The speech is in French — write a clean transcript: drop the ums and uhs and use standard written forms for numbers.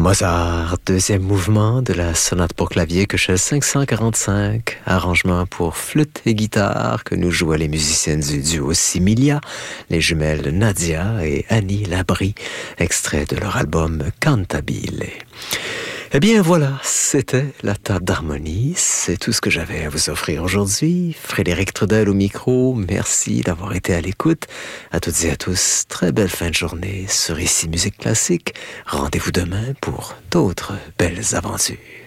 Mozart, deuxième mouvement de la sonate pour clavier Köchel 545, arrangement pour flûte et guitare que nous jouaient les musiciennes du duo Similia, les jumelles Nadia et Annie Labrie, extrait de leur album Cantabile. Eh bien voilà, c'était la table d'harmonie, c'est tout ce que j'avais à vous offrir aujourd'hui. Frédéric Trudel au micro, merci d'avoir été à l'écoute. À toutes et à tous, très belle fin de journée sur Ici Musique Classique. Rendez-vous demain pour d'autres belles aventures.